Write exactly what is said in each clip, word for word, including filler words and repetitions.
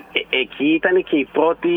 ε, εκεί ήταν και η πρώτη...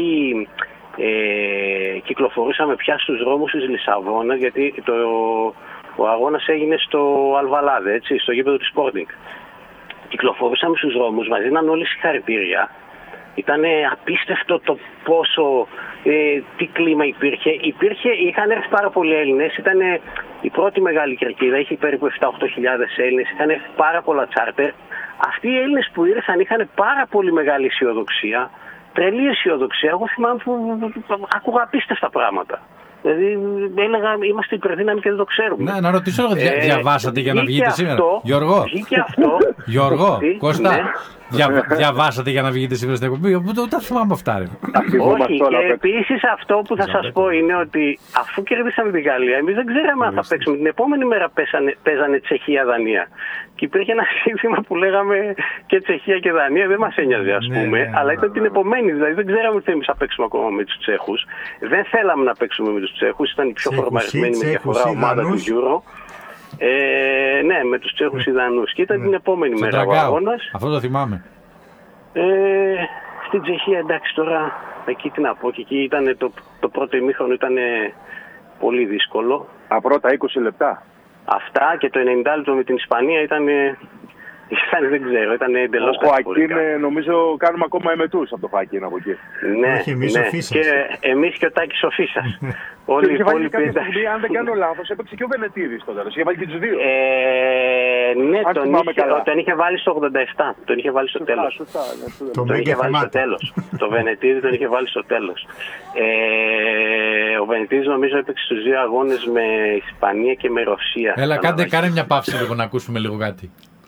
Ε, κυκλοφορούσαμε πια στους δρόμους της Λισαβόνας, γιατί το, ο αγώνας έγινε στο Αλβαλάδε, έτσι, στο γήπεδο του Sporting. Κυκλοφορούσαμε στους δρόμους, μας δίναν όλοι συγχαρητήρια. Ήταν απίστευτο το πόσο, ε, τι κλίμα υπήρχε. υπήρχε. Είχαν έρθει πάρα πολλοί Έλληνες, ήταν η πρώτη μεγάλη κερκίδα, είχε περίπου επτά με οχτώ χιλιάδες Έλληνες, είχαν έρθει πάρα πολλά τσάρτερ. Αυτοί οι Έλληνες που ήρθαν είχαν πάρα πολύ μεγάλη αισιοδοξία. Τρελή αισιοδοξία. Εγώ θυμάμαι που άκουγα απίστευτα πράγματα. Δηλαδή έλεγα είμαστε υπερδύναμοι και δεν το ξέρουμε. Ναι, να ρωτήσω, ε, διαβάσατε για να βγείτε αυτό, σήμερα. Γιώργο, βγήκε αυτό. Γιώργο, Κώστα, ναι. δια, διαβάσατε για να βγείτε σήμερα στην εκπομπή. Οπότε τα θυμάμαι αυτά. Ρε. Όχι, και επίσης αυτό που θα σας πω είναι ότι αφού κερδίσαμε τη Γαλλία, εμείς δεν ξέραμε αν θα παίξουμε. Την επόμενη μέρα παίζανε, παίζανε Τσεχία-Δανία. Και υπήρχε ένα σύνθημα που λέγαμε και Τσεχία και Δανία, δεν μας ένοιαζε ας πούμε, ναι, ναι, αλλά ήταν την επομένη, δηλαδή δεν ξέραμε ότι εμείς θα παίξουμε ακόμα με τους Τσέχους. Δεν θέλαμε να παίξουμε με τους Τσέχους, ήταν η πιο φορμαρισμένη με διαφορά ομάδα του Euro. Ε, ναι, με τους Τσέχους Ιδανούς. Και ήταν ναι. την επόμενη στο μέρα ο αγώνας. Αυτό το θυμάμαι. Ε, στην Τσεχία, εντάξει, τώρα εκεί τι να πω. Και εκεί ήταν το, το πρώτο ημίχρονο ήταν πολύ δύσκολο. Α, πρώτα είκοσι λεπτά. Αυτά και το ενενήντα λεπτό με την Ισπανία ήταν. Ήταν, δεν ξέρω, ήταν εντελώς κατηγορικά. Χοακίν, νομίζω, κάνουμε ακόμα εμετούς από το Χοακίν από εκεί. Ναι, όχι, εμείς ναι. ο Φίσας. Και εμείς και ο Τάκης ο Φίσας. Όλοι οι υπόλοιποι. Αν δεν κάνω λάθος, έπαιξε και ο Βενετίδης στο τέλος. Είχε βάλει και τους δύο. Ε, ναι, τον είχε, τον είχε βάλει στο ογδόντα επτά. Τον είχε βάλει στο τέλος. Τον το είχε βάλει στο τέλος. Το Βενετίδη τον είχε βάλει στο τέλος. Ε, ο Βενετίδης νομίζω έπαιξε στους δύο αγώνες με Ισπανία και με Ρωσία. Έλα, κάντε, κάνε μια παύση λίγο να ακούσουμε λίγο κάτι.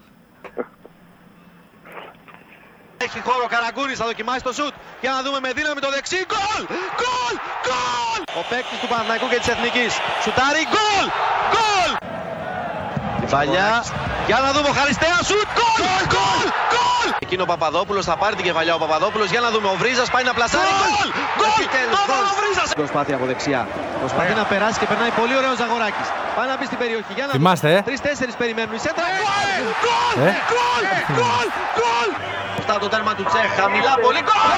Έχει χώρο ο Καραγκούνης, θα δοκιμάσει το σουτ. Για να δούμε με δύναμη το δεξί. Γκολ! Γκολ! Γκολ! Ο παίκτης του Παναθηναϊκού και της Εθνικής. Σουτάρει. Γκολ! Γκολ! Κεφαλιά. Για να δούμε ο Χαριστέας. Σουτ! Γκολ! Γκολ! Γκολ! Εκείνο ο Παπαδόπουλος, θα πάρει την κεφαλιά ο Παπαδόπουλος. Για να δούμε ο Βρίζας πάει να πλασάρει. Γκολ! Γκολ! Γκολ! Ο Βρίζας! Προσπάθει από δεξιά. Προσπαθεί να περάσει και περνάει πολύ ωραίο Ζαγοράκης. Πάει να μπει στην περιοχή. Για να θυμάστε, ε? τρεις-τέσσερις περιμένουν. Η σέντρα. Γκολ! Γκολ! Γκολ! Γκολ! Φτά το τέρμα του Τσέχ, χαμηλά πολύ. Γκολ!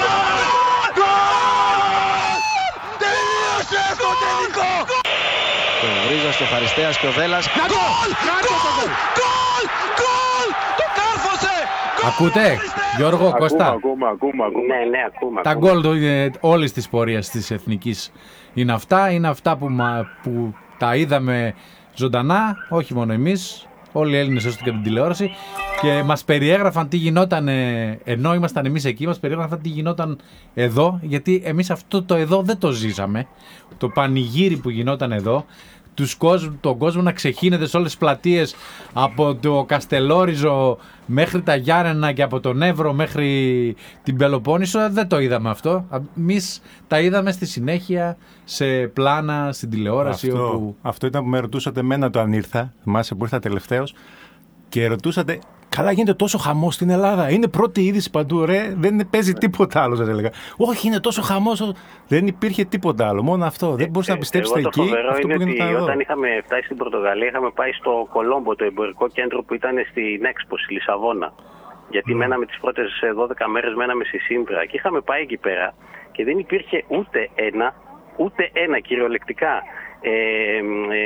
Γκολ! Τελείωσε στο τελικό! Και ο Βρίζας και ο Χαριστέας και ο Δέλλας. Γκολ! Γκολ! Γκολ! Γκολ! Το κάρφωσε! Ακούτε, Γιώργο, ακούμε, Κώστα. Ακούμε, ακούμε, ακούμε. Ναι, ναι, ακούμε. Τα γκολ όλης της πορείας της Εθνικής είναι αυτά. Είναι αυτά που, μα, που τα είδαμε ζωντανά, όχι μόνο εμείς. Όλοι οι Έλληνες έστω και την τηλεόραση και μας περιέγραφαν τι γινόταν ενώ ήμασταν εμείς εκεί, μας περιέγραφαν τι γινόταν εδώ, γιατί εμείς αυτό το εδώ δεν το ζήσαμε. Το πανηγύρι που γινόταν εδώ, τους κόσμ, τον κόσμο να ξεχύνεται σε όλες τις πλατείες από το Καστελόριζο μέχρι τα Γιάννενα και από τον Εύρο μέχρι την Πελοπόννησο, δεν το είδαμε αυτό. Εμείς τα είδαμε στη συνέχεια σε πλάνα, στην τηλεόραση. Αυτό, όπου... αυτό ήταν που με ρωτούσατε εμένα το αν ήρθα, θυμάσαι που ήρθα τελευταίος και ρωτούσατε, καλά γίνεται τόσο χαμός στην Ελλάδα, είναι πρώτη είδηση παντού, ρε, δεν παίζει τίποτα άλλο, σας έλεγα. Όχι, είναι τόσο χαμός, δεν υπήρχε τίποτα άλλο, μόνο αυτό, δεν μπορούσα ε, να πιστέψετε εγώ εκεί. Το φοβερό αυτό είναι που ότι εδώ. όταν είχαμε φτάσει στην Πορτογαλία, είχαμε πάει στο Κολόμπο, το εμπορικό κέντρο που ήταν στην Έξπο, στη Λισαβόνα. Γιατί mm. μέναμε τις πρώτες δώδεκα μέρες, μέναμε στη Σύμπρα και είχαμε πάει εκεί πέρα και δεν υπήρχε ούτε ένα, ούτε ένα κυριολεκτικά. Ε, ε,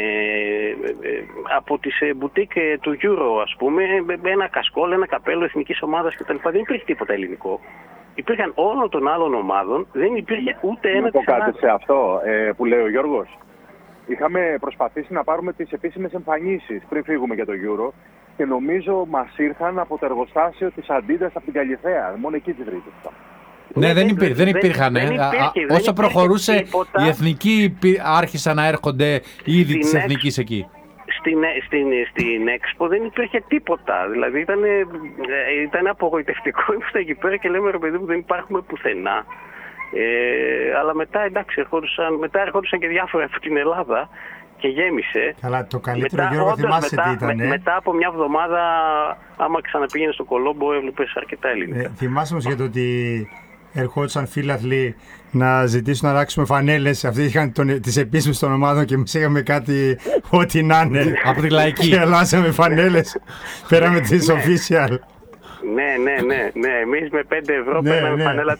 ε, από τις ε, μπουτίκ ε, του Euro ας πούμε, ένα κασκόλ, ένα καπέλο εθνικής ομάδας κτλ. Δεν υπήρχε τίποτα ελληνικό. Υπήρχαν όλων των άλλων ομάδων, δεν υπήρχε ούτε ένα της κάτι Ελλάδας. σε αυτό ε, που λέει ο Γιώργος. Είχαμε προσπαθήσει να πάρουμε τις επίσημες εμφανίσεις πριν φύγουμε για το Euro και νομίζω μας ήρθαν από το εργοστάσιο της Αντίδας από την Καλιθέα. Μόνο εκεί τις βρήκε. Ναι, δεν, υπήρ, δεν υπήρχαν. Δεν, δεν υπήρχε, όσο δεν προχωρούσε τίποτα. Οι εθνικοί άρχισαν να έρχονται ήδη της εθνικής εκεί. Στην, στην, στην Expo δεν υπήρχε τίποτα. Δηλαδή ήταν, ήταν απογοητευτικό. Ήμασταν εκεί πέρα και λέμε ρε παιδί μου δεν υπάρχουμε πουθενά. Ε, αλλά μετά εντάξει, ερχόντουσαν, μετά ερχόντουσαν και διάφορα από την Ελλάδα και γέμισε. Καλά, το καλύτερο μετά, Γιώργο όντως, θυμάσαι μετά, τι ήταν. Με, μετά από μια εβδομάδα, άμα ξαναπήγαινε στο Κολόμπο, έβλεπες αρκετά ελληνικά. Ε, θυμάσαι όμως για το ότι ερχόντουσαν φίλαθλοι να ζητήσουν να αλλάξουμε φανέλες. Αυτοί είχαν τον, τις επίσημες των ομάδων και εμείς είχαμε κάτι ό,τι να είναι. Από τη λαϊκή. Και αλλάσαμε φανέλες. Πέραμε τις official. Ναι, ναι, ναι, ναι. Εμείς με πέντε ευρώ ναι, παίρναμε ναι. φανέλα